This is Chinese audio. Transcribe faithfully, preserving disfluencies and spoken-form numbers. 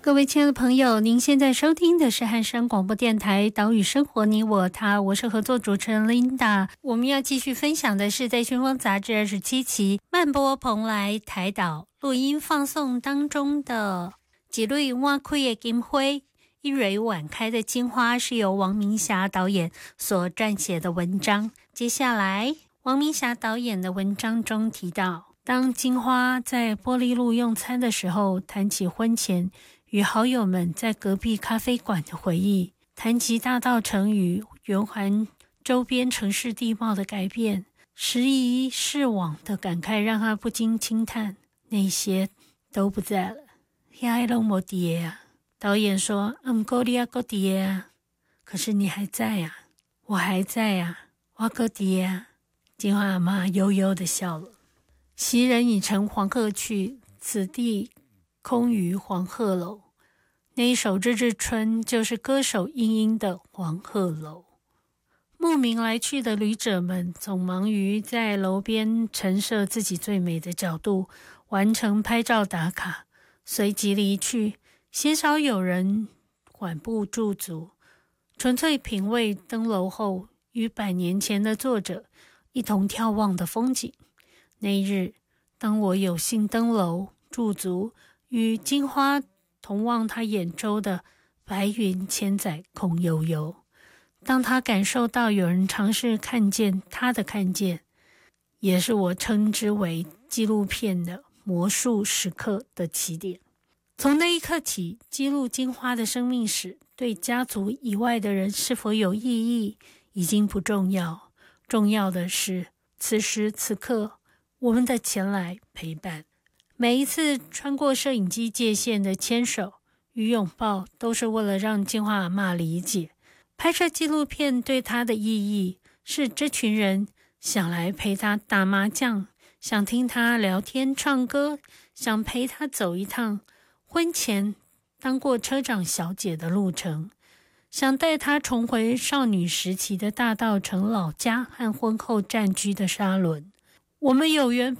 各位亲爱的朋友，您现在收听的是汉声广播电台岛屿生活你我他，我是合作主持人 Linda。 我们要继续分享的是在旋风杂志二十七期慢波蓬莱台岛录音放送当中的几类挖开的金花一蕊晚开的金花，是由王明霞导演所撰写的文章。接下来王明霞导演的文章中提到，当金花在玻璃路用餐的时候，谈起婚前与好友们在隔壁咖啡馆的回忆，谈及大稻埕与圆环周边城市地貌的改变，时移世往的感慨让他不禁惊叹，那些都不在了，那都没在啊。导演说，不过你还在啊，可是你还在啊，我还在啊，我还在啊。金花阿嬷悠悠地笑了。昔人已乘黄鹤去，此地空余黄鹤楼。那一首《日日春》就是歌手莺莺的《黄鹤楼》。慕名来去的旅者们总忙于在楼边陈设自己最美的角度，完成拍照打卡，随即离去，鲜少有人缓步驻足，纯粹品味登楼后与百年前的作者一同眺望的风景。那一日，当我有幸登楼驻足，与金花同望他眼周的白云千载空悠悠，当他感受到有人尝试看见他的看见，也是我称之为纪录片的魔术时刻的起点。从那一刻起，记录金花的生命史对家族以外的人是否有意义已经不重要，重要的是此时此刻我们的前来陪伴。每一次穿过摄影机界限的牵手与拥抱，都是为了让金花阿嬷理解，拍摄纪录片对她的意义是这群人想来陪她打麻将，想听她聊天唱歌，想陪她走一趟婚前当过车长小姐的路程，想带她重回少女时期的大稻埕老家和婚后暂居的沙仑。我们有缘